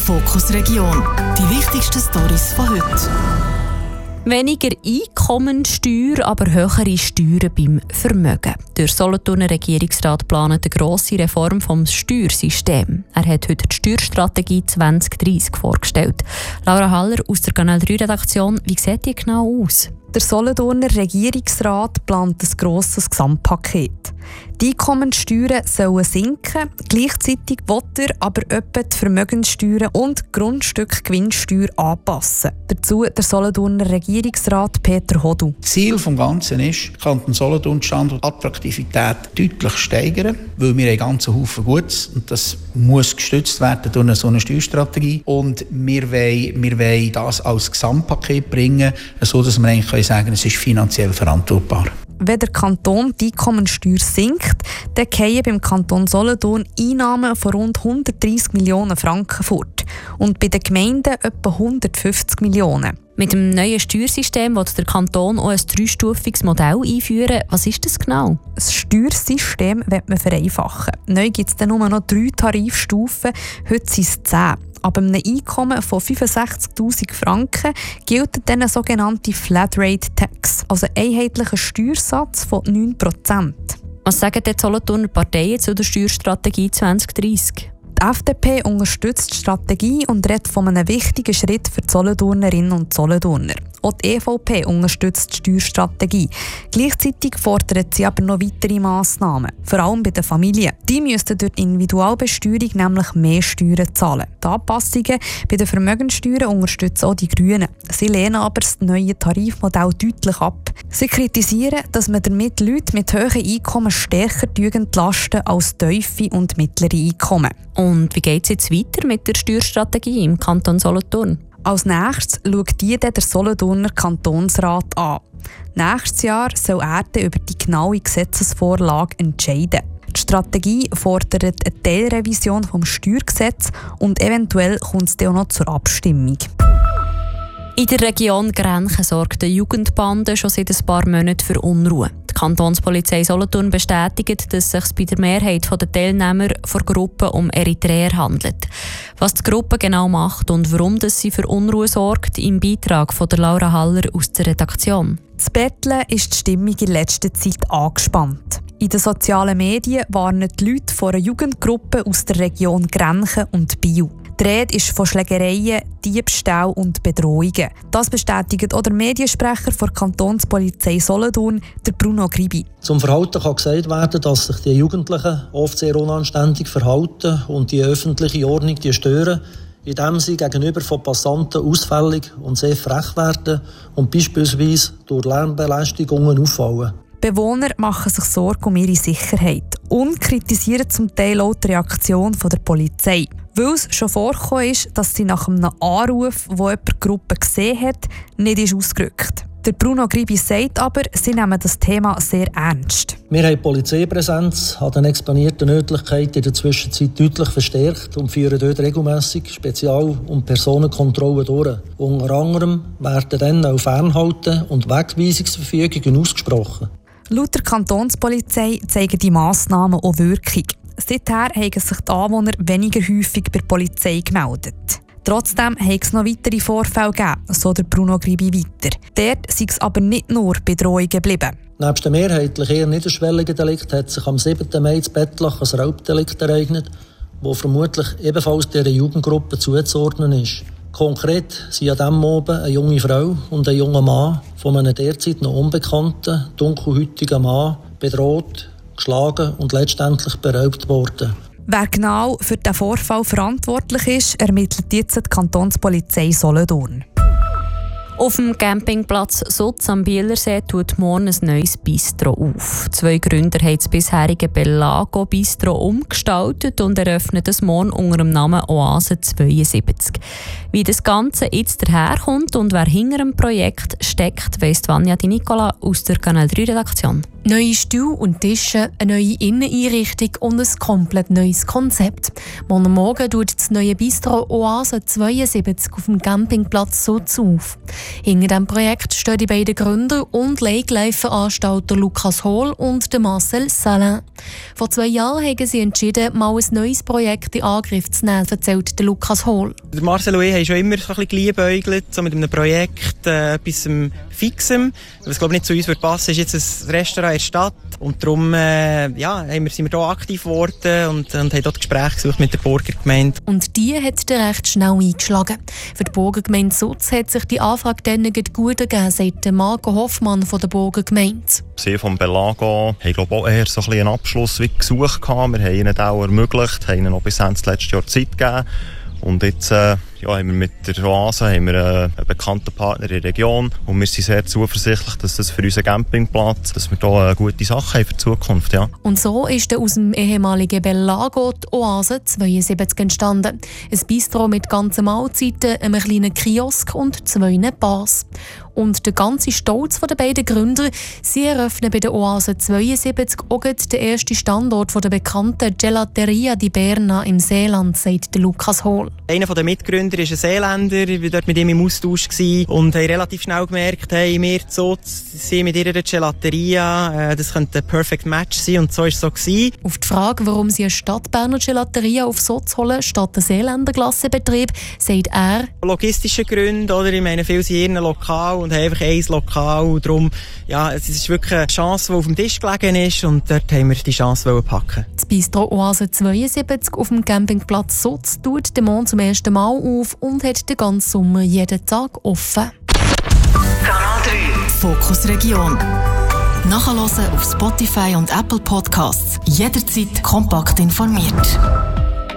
Fokus Region. Die wichtigsten Storys von heute. Weniger Einkommensteuer, aber höhere Steuern beim Vermögen. Der Solothurner Regierungsrat plant eine grosse Reform des Steuersystems. Er hat heute die Steuerstrategie 2030 vorgestellt. Laura Haller aus der Kanal 3 Redaktion, wie sieht die genau aus? Der Solothurner Regierungsrat plant ein grosses Gesamtpaket. Die Einkommenssteuern sollen sinken, gleichzeitig will er aber etwa die Vermögenssteuern und die Grundstückgewinnsteuer anpassen. Dazu der Solothurner Regierungsrat Peter Hodu. Ziel des Ganzen ist, Kanton Solothurn Standort Attraktivität deutlich steigern, weil wir einen ganzen Haufen Gutes und das muss gestützt werden durch so eine Steuerstrategie. Und wir wollen das als Gesamtpaket bringen, sodass wir eigentlich sagen können, es ist finanziell verantwortbar. Wenn der Kanton die Einkommensteuer sinkt, dann fallen beim Kanton Solothurn Einnahmen von rund 130 Millionen Franken fort und bei den Gemeinden etwa 150 Millionen. Mit dem neuen Steuersystem will der Kanton auch ein dreistufiges Modell einführen. Was ist das genau? Das Steuersystem will man vereinfachen. Neu gibt es dann nur noch 3 Tarifstufen, heute sind es 10. Ab einem Einkommen von 65'000 Franken gilt dann eine sogenannte Flatrate Tax, also ein einheitlicher Steuersatz von 9%. Was sagen die Solothurner Parteien zu der Steuerstrategie 2030? Die FDP unterstützt die Strategie und redet von einem wichtigen Schritt für die Solothurnerinnen und Solothurner. Auch die EVP unterstützt die Steuerstrategie. Gleichzeitig fordert sie aber noch weitere Massnahmen, vor allem bei den Familien. Die müssten durch die Individualbesteuerung nämlich mehr Steuern zahlen. Die Anpassungen bei den Vermögenssteuern unterstützen auch die Grünen. Sie lehnen aber das neue Tarifmodell deutlich ab. Sie kritisieren, dass man damit Leute mit hohen Einkommen stärker entlasten als tiefe und mittlere Einkommen. Und wie geht es jetzt weiter mit der Steuerstrategie im Kanton Solothurn? Als nächstes schaut die der Solothurner Kantonsrat an. Nächstes Jahr soll er über die genaue Gesetzesvorlage entscheiden. Die Strategie fordert eine Teilrevision des Steuergesetzes und eventuell kommt es auch noch zur Abstimmung. In der Region Grenchen sorgt die Jugendbande schon seit ein paar Monaten für Unruhe. Die Kantonspolizei Solothurn bestätigt, dass es sich bei der Mehrheit der Teilnehmer der Gruppe um Eritreer handelt. Was die Gruppe genau macht und warum sie für Unruhe sorgt, im Beitrag von der Laura Haller aus der Redaktion. In Betteln ist die Stimmung in letzter Zeit angespannt. In den sozialen Medien warnen die Leute vor einer Jugendgruppe aus der Region Grenchen und Biel. Die Rede ist von Schlägereien, Diebstahl und Bedrohungen. Das bestätigt auch der Mediensprecher der Kantonspolizei Solothurn, der Bruno Gribi. Zum Verhalten kann gesagt werden, dass sich die Jugendlichen oft sehr unanständig verhalten und die öffentliche Ordnung stören, indem sie gegenüber von Passanten ausfällig und sehr frech werden und beispielsweise durch Lärmbelästigungen auffallen. Bewohner machen sich Sorgen um ihre Sicherheit und kritisieren zum Teil auch die Reaktion der Polizei. Weil es schon vorgekommen ist, dass sie nach einem Anruf, wo jemand die Gruppe gesehen hat, nicht ist ausgerückt. Der Bruno Gribi sagt aber, sie nehmen das Thema sehr ernst. Wir haben die Polizeipräsenz an den exponierten Örtlichkeiten in der Zwischenzeit deutlich verstärkt und führen dort regelmässig Spezial- und Personenkontrollen durch. Unter anderem werden dann auch Fernhalten- und Wegweisungsverfügungen ausgesprochen. Laut der Kantonspolizei zeigen die Massnahmen auch Wirkung. Seither haben sich die Anwohner weniger häufig bei der Polizei gemeldet. Trotzdem hat es noch weitere Vorfälle gegeben, so der Bruno Gribi weiter. Dort sei es aber nicht nur bei Drohungen geblieben. Nebst dem mehrheitlich eher niederschwelligen Delikt hat sich am 7. Mai in Bettlach ein Raubdelikt ereignet, das vermutlich ebenfalls dieser Jugendgruppe zuzuordnen ist. Konkret sind an diesem Abend eine junge Frau und ein junger Mann von einem derzeit noch unbekannten, dunkelhäutigen Mann bedroht, geschlagen und letztendlich beraubt worden. Wer genau für diesen Vorfall verantwortlich ist, ermittelt jetzt die Kantonspolizei Solothurn. Auf dem Campingplatz Sutz am Bielersee tut morgen ein neues Bistro auf. 2 Gründer haben das bisherige Belago Bistro umgestaltet und eröffnen es morgen unter dem Namen Oase 72. Wie das Ganze jetzt daherkommt und wer hinter dem Projekt steckt, weiss Vanja Di Nicola aus der Kanal 3 Redaktion. Neue Stühle und Tische, eine neue Inneneinrichtung und ein komplett neues Konzept. Morgen Morgen tut das neue Bistro Oase 72 auf dem Campingplatz Sutz auf. Hinter diesem Projekt stehen die beiden Gründer und Lake-Life-Veranstalter Lukas Hohl und Marcel Salin. Vor 2 Jahren haben sie entschieden, mal ein neues Projekt in Angriff zu nehmen, erzählt Lukas Hohl. Marcel und ich haben schon immer so ein bisschen geliebäugelt, so mit einem Projekt, etwas Fixem. Was glaube ich nicht zu uns wird passen, ist jetzt ein Restaurant in der Stadt. Und darum sind wir hier aktiv geworden und haben dort Gespräche gesucht mit der Burgergemeinde. Und die hat recht schnell eingeschlagen. Für die Burgergemeinde Sutz hat sich die Anfrage dann gut ergeben, sagt Marco Hoffmann von der Burgergemeinde. Sie vom Belago haben glaube ich auch eher so ein bisschen einen Abschluss wie gesucht. Wir haben ihnen auch ermöglicht, haben ihnen noch bis Ende letztes Jahr Zeit gegeben. Und jetzt haben wir mit der Oase einen bekannten Partner in der Region und wir sind sehr zuversichtlich, dass das für unseren Campingplatz, dass wir da gute Sachen haben für die Zukunft. Ja. Und so ist aus dem ehemaligen Belago die Oase 72 entstanden. Ein Bistro mit ganzen Mahlzeiten, einem kleinen Kiosk und 2 Bars. Und der ganze Stolz der beiden Gründer, sie eröffnen bei der Oase 72 auch den ersten Standort der bekannten Gelateria di Berna im Seeland, sagt Lukas Hohl. Einer der Mitgründer ist ein Seeländer, ich war dort mit ihm im Austausch und haben relativ schnell gemerkt, hey, wir sind mit ihrer Gelateria, das könnte ein Perfect Match sein und so war es so gewesen. Auf die Frage, warum sie eine Stadtberner Gelateria auf Sutz holen, statt einen Seeländer Glassebetrieb, sagt er: Logistische Gründe, oder? Ich meine, viele sind in ihrem Lokal und haben einfach ein Lokal. Und darum, es ist wirklich eine Chance, die auf dem Tisch gelegen ist und dort haben wir die Chance packen. Das Bistro Oase 72 auf dem Campingplatz Sutz tut den Mond zum ersten Mal auf und hat den ganzen Sommer jeden Tag offen. Kanal 3 Fokus Region. Nachhören auf Spotify und Apple Podcasts. Jederzeit kompakt informiert.